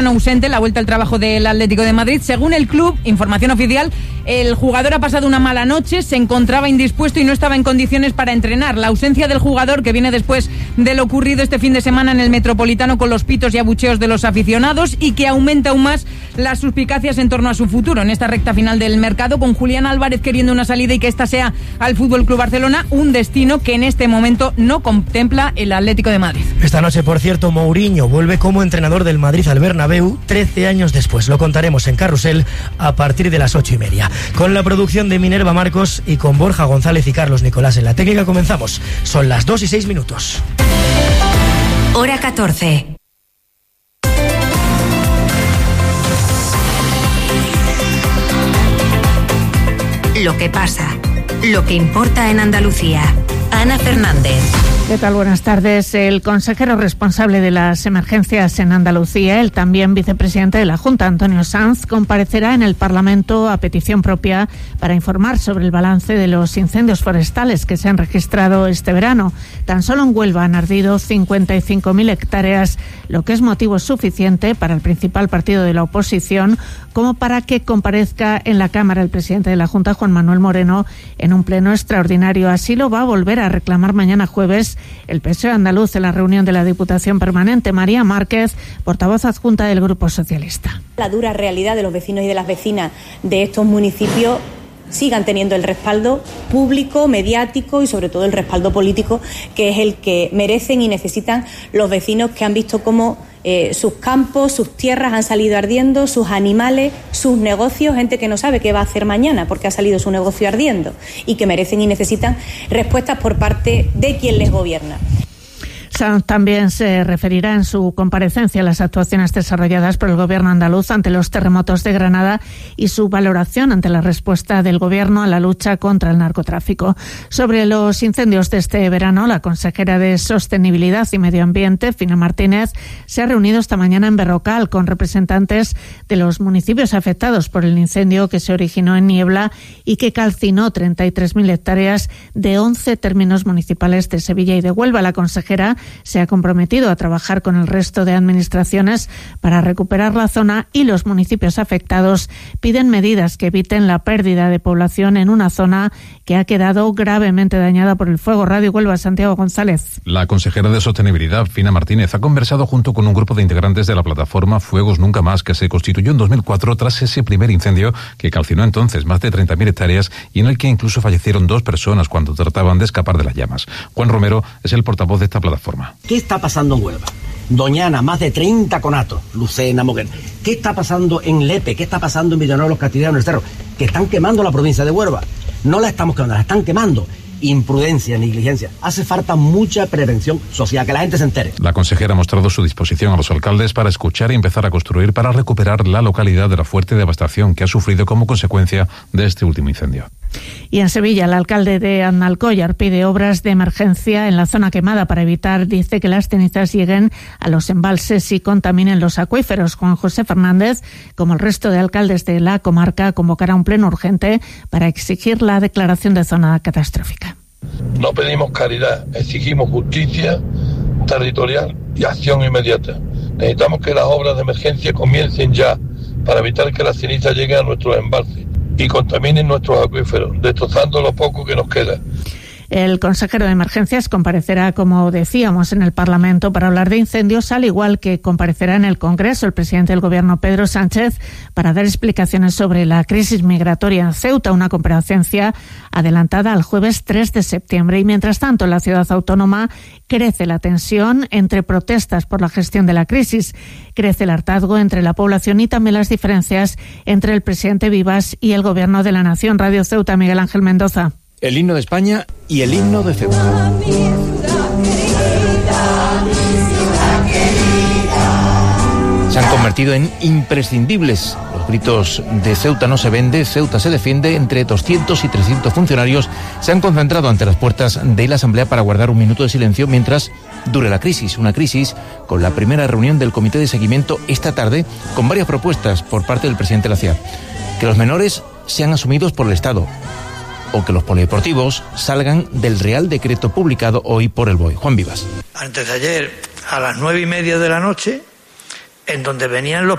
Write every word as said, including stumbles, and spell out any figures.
ausente en la vuelta al trabajo del Atlético de Madrid. Según el club, información oficial, el jugador ha pasado una mala noche, se encontraba indispuesto y no estaba en condiciones para entrenar. La ausencia del jugador, que viene después de lo ocurrido este fin de semana en el Metropolitano con los pitos y abucheos de los aficionados, y que aumenta aún más las suspicacias en torno a su futuro en esta recta final del mercado, con Julián Álvarez queriendo una salida y que esta sea al F C Barcelona, un destino que en este momento no contempla el Atlético de Madrid. Esta noche, por cierto, Mourinho vuelve como entrenador del Madrid al Bernabéu trece años después. Lo contaremos en Carrusel a partir de las ocho y media. Con la producción de Minerva Marcos y con Borja González y Carlos Nicolás en la técnica comenzamos. Son las dos y seis minutos. Hora catorce. Lo que pasa, lo que importa en Andalucía. Ana Fernández. ¿Qué tal? Buenas tardes. El consejero responsable de las emergencias en Andalucía, el también vicepresidente de la Junta, Antonio Sanz, comparecerá en el Parlamento a petición propia para informar sobre el balance de los incendios forestales que se han registrado este verano. Tan solo en Huelva han ardido cincuenta y cinco mil hectáreas, lo que es motivo suficiente para el principal partido de la oposición como para que comparezca en la Cámara el presidente de la Junta, Juan Manuel Moreno, en un pleno extraordinario. Así lo va a volver a reclamar mañana jueves el P S O E andaluz en la reunión de la Diputación Permanente. María Márquez, portavoz adjunta del Grupo Socialista. La dura realidad de los vecinos y de las vecinas de estos municipios sigan teniendo el respaldo público, mediático y sobre todo el respaldo político, que es el que merecen y necesitan los vecinos que han visto cómo eh, sus campos, sus tierras han salido ardiendo, sus animales, sus negocios, gente que no sabe qué va a hacer mañana porque ha salido su negocio ardiendo, y que merecen y necesitan respuestas por parte de quien les gobierna. Sanz también se referirá en su comparecencia a las actuaciones desarrolladas por el Gobierno andaluz ante los terremotos de Granada y su valoración ante la respuesta del Gobierno a la lucha contra el narcotráfico. Sobre los incendios de este verano, la consejera de Sostenibilidad y Medio Ambiente, Fina Martínez, se ha reunido esta mañana en Berrocal con representantes de los municipios afectados por el incendio que se originó en Niebla y que calcinó treinta y tres mil hectáreas de once términos municipales de Sevilla y de Huelva. La consejera se ha comprometido a trabajar con el resto de administraciones para recuperar la zona, y los municipios afectados piden medidas que eviten la pérdida de población en una zona que ha quedado gravemente dañada por el fuego. Radio Huelva, Santiago González. La consejera de Sostenibilidad, Fina Martínez, ha conversado junto con un grupo de integrantes de la plataforma Fuegos Nunca Más, que se constituyó en dos mil cuatro tras ese primer incendio que calcinó entonces más de treinta mil hectáreas y en el que incluso fallecieron dos personas cuando trataban de escapar de las llamas. Juan Romero es el portavoz de esta plataforma. ¿Qué está pasando en Huelva? Doñana, más de treinta conatos, Lucena, Moguer. ¿Qué está pasando en Lepe? ¿Qué está pasando en Villanueva de los Castillanos, en el Cerro? Que están quemando la provincia de Huelva. No la estamos quemando, la están quemando. Imprudencia, negligencia. Hace falta mucha prevención social, que la gente se entere. La consejera ha mostrado su disposición a los alcaldes para escuchar y empezar a construir para recuperar la localidad de la fuerte devastación que ha sufrido como consecuencia de este último incendio. Y en Sevilla, el alcalde de Aznalcóllar pide obras de emergencia en la zona quemada para evitar, dice, que las cenizas lleguen a los embalses y contaminen los acuíferos. Juan José Fernández, como el resto de alcaldes de la comarca, convocará un pleno urgente para exigir la declaración de zona catastrófica. No pedimos caridad, exigimos justicia territorial y acción inmediata. Necesitamos que las obras de emergencia comiencen ya para evitar que las cenizas lleguen a nuestros embalses y contaminen nuestros acuíferos, destrozando lo poco que nos queda. El consejero de Emergencias comparecerá, como decíamos, en el Parlamento para hablar de incendios, al igual que comparecerá en el Congreso el presidente del Gobierno, Pedro Sánchez, para dar explicaciones sobre la crisis migratoria en Ceuta, una comparecencia adelantada al jueves tres de septiembre. Y mientras tanto, en la ciudad autónoma crece la tensión entre protestas por la gestión de la crisis, crece el hartazgo entre la población y también las diferencias entre el presidente Vivas y el Gobierno de la Nación. Radio Ceuta, Miguel Ángel Mendoza. El himno de España y el himno de Ceuta. Se han convertido en imprescindibles. Los gritos de Ceuta no se vende, Ceuta se defiende. Entre doscientos y trescientos funcionarios se han concentrado ante las puertas de la Asamblea para guardar un minuto de silencio mientras dure la crisis. Una crisis con la primera reunión del Comité de Seguimiento esta tarde, con varias propuestas por parte del presidente de la C I A D. Que los menores sean asumidos por el Estado, o que los polideportivos salgan del Real Decreto publicado hoy por el B O E. Juan Vivas. Antes de ayer, a las nueve y media de la noche, en donde venían los